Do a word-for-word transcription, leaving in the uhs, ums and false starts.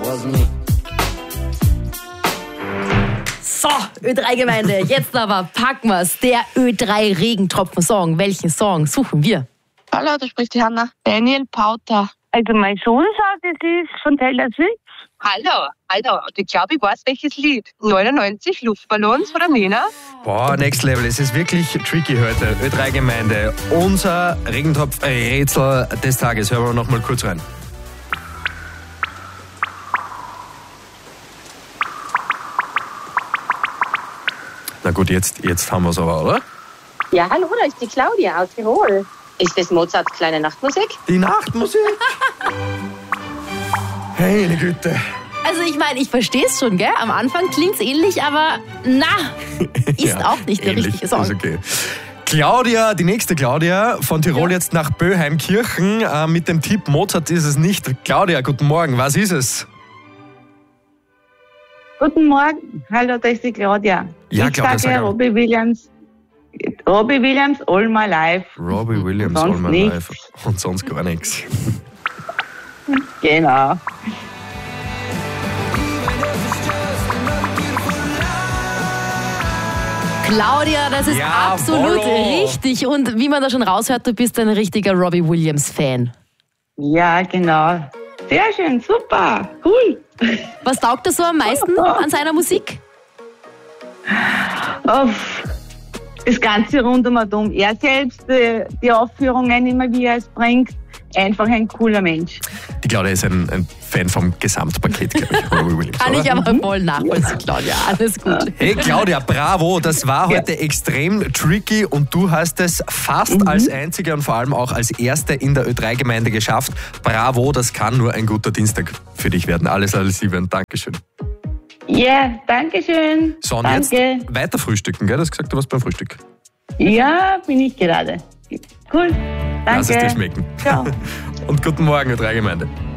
was me. So, Ö drei Gemeinde, jetzt aber packen wir's. Der Ö drei Regentropfen-Song. Welchen Song suchen wir? Hallo, da spricht die Hanna. Daniel Pauter. Also mein Sohn sagt, es ist von Taylor Swift. Hallo, Alter, ich glaube, ich weiß welches Lied. neunundneunzig Luftballons von der Nina. Boah, next level. Es ist wirklich tricky heute. Ö drei Gemeinde. Unser Regentropf-Rätsel des Tages. Hören wir noch mal kurz rein. Na gut, jetzt, jetzt haben wir es aber, oder? Ja, hallo, da ist die Claudia aus Tirol. Ist das Mozarts kleine Nachtmusik? Die Nachtmusik? Hey, eine Güte. Also ich meine, ich verstehe es schon, gell? Am Anfang klingt's ähnlich, aber na, ist Ja, auch nicht der ähnlich, richtige Song. ist okay. Claudia, die nächste Claudia von Tirol Ja. jetzt nach Böheimkirchen äh, mit dem Tipp Mozart ist es nicht. Claudia, guten Morgen, was ist es? Guten Morgen. Hallo, da ist die Claudia. Ja, ich Claudia, sage sag an. Robbie Williams. Robbie Williams, All My Life. Robbie Williams, Sonst All My nichts. Life und sonst gar nichts. Genau. Claudia, das ist Jawollo. absolut richtig. Und wie man da schon raushört, du bist ein richtiger Robbie Williams-Fan. Ja, genau. Sehr schön, super, cool. Was taugt dir so am meisten an seiner Musik? Uff. Das Ganze rund um und um. Er selbst, äh, die Aufführungen immer, wie er es bringt. Einfach ein cooler Mensch. Die Claudia ist ein, ein Fan vom Gesamtpaket, glaube ich, Robbie Williams. Kann oder? ich aber voll nachvollziehen, Claudia. Alles gut. Hey Claudia, bravo, das war heute extrem tricky und du hast es fast Mhm. als Einzige und vor allem auch als Erste in der Ö drei Gemeinde geschafft. Bravo, das kann nur ein guter Dienstag für dich werden. Alles, alles Liebe und Dankeschön. Ja, yeah, danke schön. So, und danke. jetzt weiter frühstücken, gell? Du hast gesagt, du warst beim Frühstück. Ja, bin ich gerade. Cool, danke. Lass es dir schmecken. Ciao. Und guten Morgen, Ö drei Gemeinde.